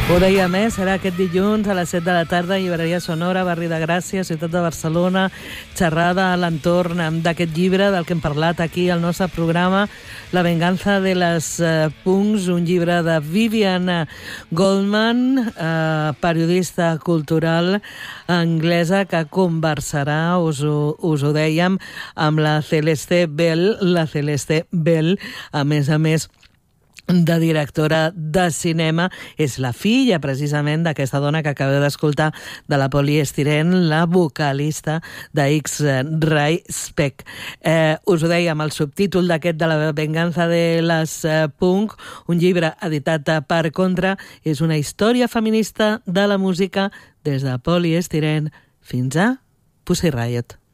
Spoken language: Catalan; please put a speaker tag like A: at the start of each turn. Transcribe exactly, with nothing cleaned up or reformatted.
A: Ho dèiem, eh? Serà aquest dilluns a les set de la tarda, Llibreria Sonora, Barri de Gràcia, Ciutat de Barcelona, xerrada a l'entorn d'aquest llibre del que hem parlat aquí al nostre programa, La venganza de les eh, punks, un llibre de Vivian Goldman, eh, periodista cultural anglesa, que conversarà, us ho, us ho dèiem, amb la Celeste Bell, la Celeste Bell, a més a més, de directora de cinema, és la filla precisament d'aquesta dona que acabeu d'escoltar, de la Polyestyrene, la vocalista de X-Ray Speck. Eh, us ho dèiem, el subtítol d'aquest de La venganza de les eh, punk, un llibre editat per Contra, és una història feminista de la música des de Polyestyrene fins a Pussy Riot.